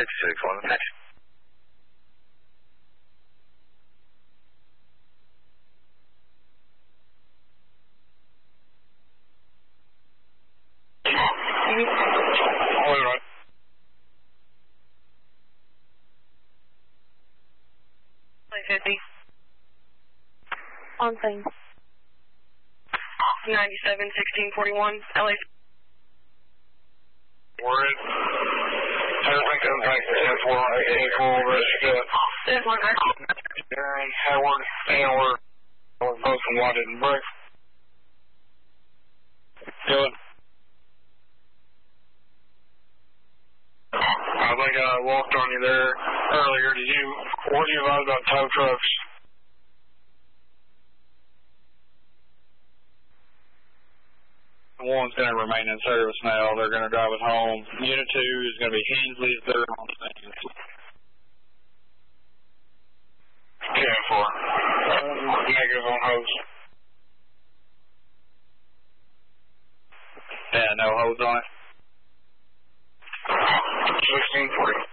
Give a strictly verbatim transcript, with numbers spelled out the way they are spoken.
six six one, attach. All right. fifty. On thing. ninety-seven, sixteen forty-one, L A. Word. Everything impact ten four, eight four, ready to go. This one, Darren, Howard, Howard, both from Whited and Brick. Good. I think I walked on you there earlier. Did you, what do you advise about tow trucks? One's going to remain in service now. They're going to drive us home. Unit two is going to be Hensley's. They're on things. ten four. Negative on hose. Yeah, no hose on it. sixteen forty.